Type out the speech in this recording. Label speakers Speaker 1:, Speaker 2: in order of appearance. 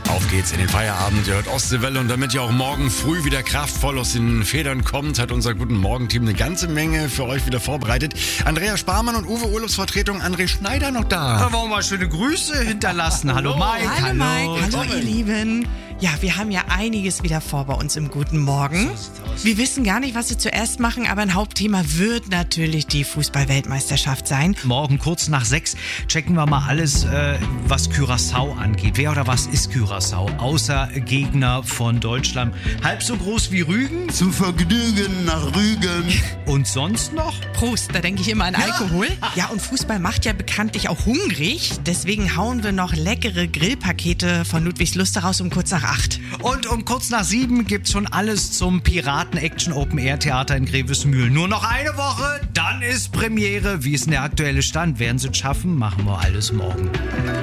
Speaker 1: Auf geht's in den Feierabend, ihr hört Ostseewelle und damit ihr auch morgen früh wieder kraftvoll aus den Federn kommt, hat unser Guten Morgen-Team eine ganze Menge für euch wieder vorbereitet. Andrea Sparmann und Uwe Urlaubsvertretung André Schneider noch da.
Speaker 2: Da wollen wir mal schöne Grüße hinterlassen. Hallo Mike.
Speaker 3: Hallo Mike, hallo ihr Lieben. Ja, wir haben ja einiges wieder vor bei uns im Guten Morgen. Wir wissen gar nicht, was wir zuerst machen, aber ein Hauptthema wird natürlich die Fußball-Weltmeisterschaft sein.
Speaker 2: Morgen kurz nach 6 checken wir mal alles, was Curaçao angeht. Wer oder was ist Curaçao? Außer Gegner von Deutschland. Halb so groß wie Rügen.
Speaker 4: Zu Vergnügen nach Rügen.
Speaker 2: Und sonst noch?
Speaker 3: Prost, da denke ich immer an Alkohol. Ja, und Fußball macht ja bekanntlich auch hungrig. Deswegen hauen wir noch leckere Grillpakete von Ludwigslust raus um kurz nach 8.
Speaker 2: Und um kurz nach 7 gibt's schon alles zum Piraten-Action-Open-Air-Theater in Grevesmühl. Nur noch eine Woche, dann ist Premiere. Wie ist denn der aktuelle Stand? Werden sie es schaffen? Machen wir alles morgen.